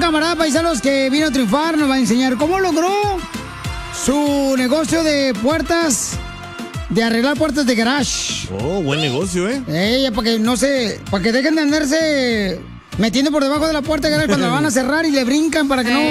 camarada paisanos que vino a triunfar, nos va a enseñar cómo logró su negocio de puertas, de arreglar puertas de garage. Oh, buen negocio, ¿eh? Para que no se, para que dejen de andarse metiendo por debajo de la puerta de garage cuando la van a cerrar y le brincan para que no.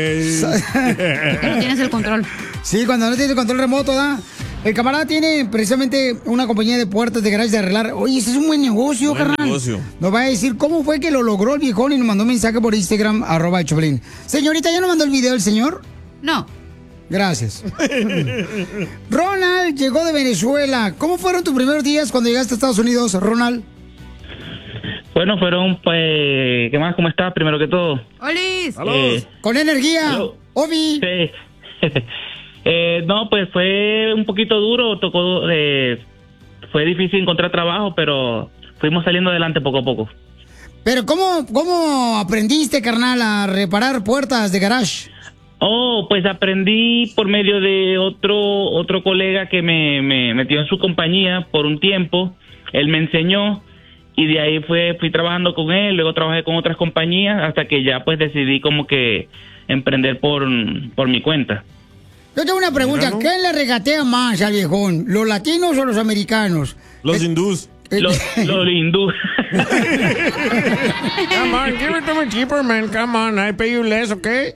No tienes el control. Sí, cuando no tienes el control remoto, ¿da? El camarada tiene precisamente una compañía de puertas de garage de arreglar. Oye, ese es un buen negocio, carnal. Negocio. Nos va a decir cómo fue que lo logró el viejón y nos mandó un mensaje por Instagram, @Choplin. Señorita, ¿ya nos mandó el video el señor? No. Gracias. Ronald llegó de Venezuela. ¿Cómo fueron tus primeros días cuando llegaste a Estados Unidos, Ronald? Bueno, fueron, pues, ¿qué más? ¿Cómo estás? Primero que todo. ¡Olis! Con energía. Obi. Sí. No, pues fue un poquito duro, fue difícil encontrar trabajo, pero fuimos saliendo adelante poco a poco. Pero ¿cómo aprendiste, carnal, a reparar puertas de garage? Oh, pues aprendí por medio de otro colega que me metió en su compañía por un tiempo. Él me enseñó y de ahí fui trabajando con él, luego trabajé con otras compañías hasta que ya pues decidí como que emprender por mi cuenta. Yo tengo una pregunta, Mira, ¿no? ¿Quién le regatea más al viejón? ¿Los latinos o los americanos? Los hindús. Los hindús. Come on, give it to me cheaper, man. Come on, I pay you less, okay?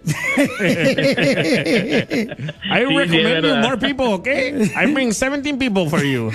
I recommend you more people, okay? I bring 17 people for you.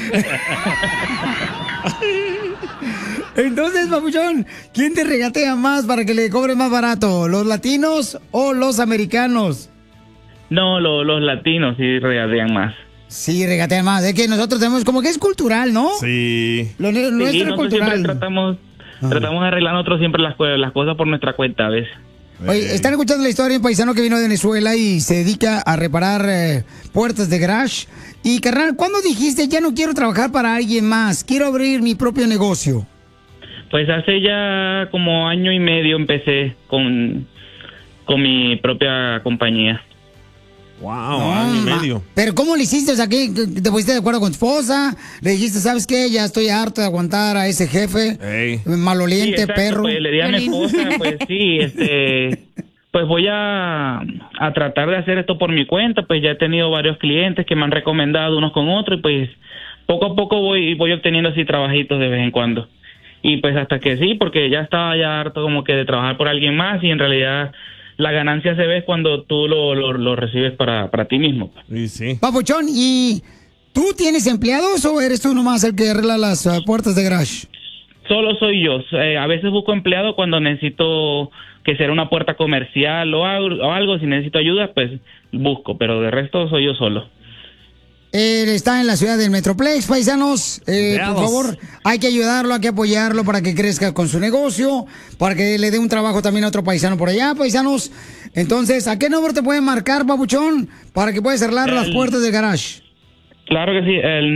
Entonces, papuchón, ¿quién te regatea más para que le cobre más barato? ¿Los latinos o los americanos? No, los latinos sí regatean más. Sí, regatean más. Es que nosotros tenemos como que es cultural, ¿no? Sí. Lo nuestro es nosotros cultural. siempre tratamos de arreglar nosotros siempre las cosas por nuestra cuenta a veces. Oye, están escuchando la historia de un paisano que vino de Venezuela y se dedica a reparar puertas de garage. Y, carnal, ¿cuándo dijiste ya no quiero trabajar para alguien más? Quiero abrir mi propio negocio. Pues hace ya como año y medio empecé con mi propia compañía. Wow, año y medio. Pero ¿cómo le hiciste? O sea, ¿qué? ¿Te pusiste de acuerdo con tu esposa? ¿Le dijiste, sabes qué? Ya estoy harto de aguantar a ese jefe maloliente, Sí, exacto, perro. Pues le di a mi esposa, pues sí, pues voy a tratar de hacer esto por mi cuenta, pues ya he tenido varios clientes que me han recomendado unos con otros y pues poco a poco voy obteniendo así trabajitos de vez en cuando. Y pues hasta que sí, porque ya estaba ya harto como que de trabajar por alguien más y en realidad la ganancia se ve cuando tú lo recibes para ti mismo. Sí. Papuchón, ¿y tú tienes empleados o eres tú nomás el que arregla las puertas de garage? Solo soy yo. A veces busco empleado cuando necesito que sea una puerta comercial o algo. Si necesito ayuda, pues busco, pero de resto soy yo solo. Él está en la ciudad del Metroplex, paisanos. Por favor, hay que ayudarlo, hay que apoyarlo para que crezca con su negocio, para que le dé un trabajo también a otro paisano por allá, paisanos. Entonces, ¿a qué número te pueden marcar, papuchón, para que puedas cerrar las puertas del garage? Claro que sí, el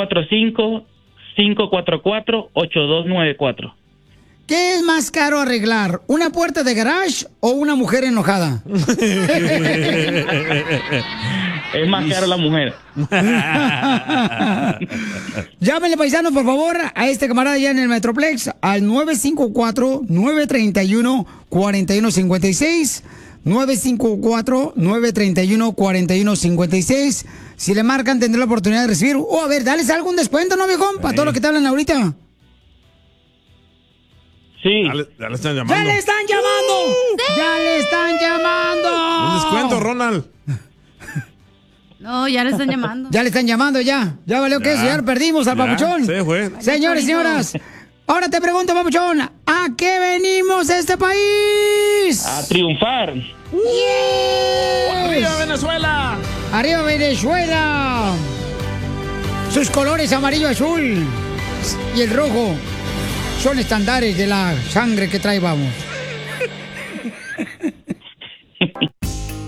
945-544-8294. ¿Qué es más caro arreglar, una puerta de garage o una mujer enojada? Es más caro la mujer. Llámenle, paisanos, por favor, a este camarada allá en el Metroplex al 954-931-4156. 954-931-4156. Si le marcan, tendrá la oportunidad de recibir. A ver, dales algún descuento, ¿no, viejón? Para todos los que te hablan ahorita. Sí. Ya le están llamando. ¡Ya le están llamando! ¡Ya le están llamando! Un descuento, Ronald. No, ya le están llamando. Ya le están llamando, ya. Ya valió que eso, ya perdimos al papuchón. Se fue. Señores y señoras, ahora te pregunto, papuchón, ¿a qué venimos a este país? A triunfar. ¡Arriba Venezuela! ¡Arriba Venezuela! Sus colores amarillo, azul y el rojo son estandares de la sangre que trae, vamos. Vuelva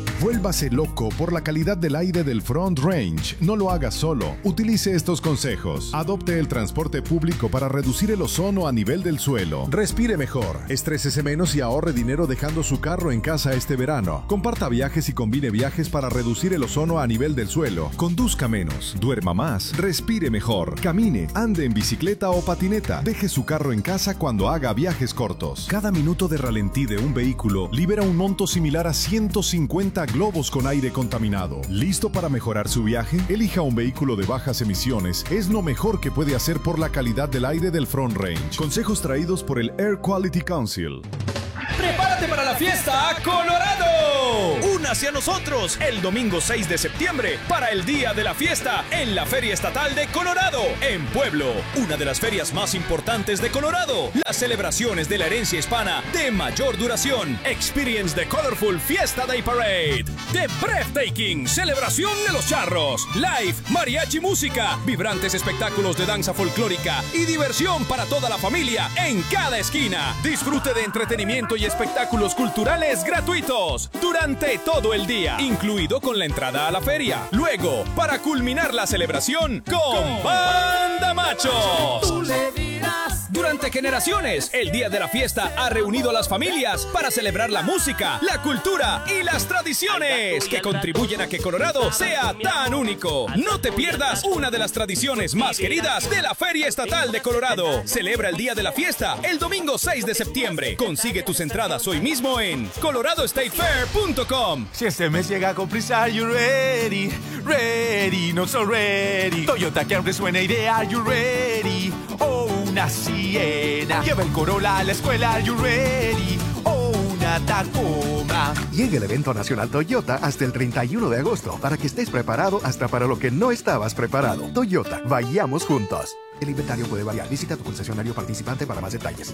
Vuélvase loco por la calidad del aire del Front Range. No lo haga solo. Utilice estos consejos. Adopte el transporte público para reducir el ozono a nivel del suelo. Respire mejor. Estrésese menos y ahorre dinero dejando su carro en casa este verano. Comparta viajes y combine viajes para reducir el ozono a nivel del suelo. Conduzca menos. Duerma más. Respire mejor. Camine. Ande en bicicleta o patineta. Deje su carro en casa cuando haga viajes cortos. Cada minuto de ralentí de un vehículo libera un monto similar a 150 globos con aire contaminado. ¿Listo para mejorar su viaje? Elija un vehículo de bajas emisiones. Es lo mejor que puede hacer por la calidad del aire del Front Range. Consejos traídos por el Air Quality Council. ¡Prepárate para la fiesta Colorado! Únase a nosotros el domingo 6 de septiembre para el Día de la Fiesta en la Feria Estatal de Colorado, en Pueblo, una de las ferias más importantes de Colorado. Las celebraciones de la herencia hispana de mayor duración. Experience the Colorful Fiesta Day Parade. The Breathtaking Celebración de los Charros. Live, mariachi música, vibrantes espectáculos de danza folclórica y diversión para toda la familia en cada esquina. Disfrute de entretenimiento y espectáculos culturales gratuitos durante todo el día, incluido con la entrada a la feria. Luego, para culminar la celebración con Banda Machos. Tú le dirás. Durante generaciones, el Día de la Fiesta ha reunido a las familias para celebrar la música, la cultura y las tradiciones que contribuyen a que Colorado sea tan único. No te pierdas una de las tradiciones más queridas de la Feria Estatal de Colorado. Celebra el Día de la Fiesta el domingo 6 de septiembre. Consigue tus entradas hoy mismo en coloradostatefair.com. Si este mes llega con prisa, are you ready? Ready, not so ready. Toyota Camry suena y de are you ready? Oh, una Siena. Lleva el Corolla a la escuela, are you ready? Oh, una Tacoma. Llega el evento nacional Toyota hasta el 31 de agosto para que estés preparado hasta para lo que no estabas preparado. Toyota, vayamos juntos. El inventario puede variar. Visita tu concesionario participante para más detalles.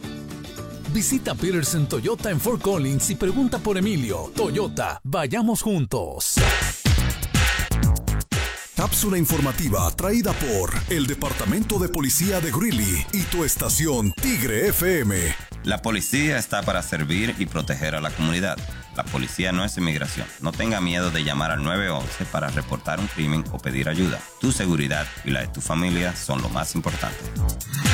Visita Peterson Toyota en Fort Collins y pregunta por Emilio. Toyota, vayamos juntos. Cápsula informativa traída por el Departamento de Policía de Greeley y tu estación Tigre FM. La policía está para servir y proteger a la comunidad. La policía no es inmigración. No tenga miedo de llamar al 911 para reportar un crimen o pedir ayuda. Tu seguridad y la de tu familia son lo más importante.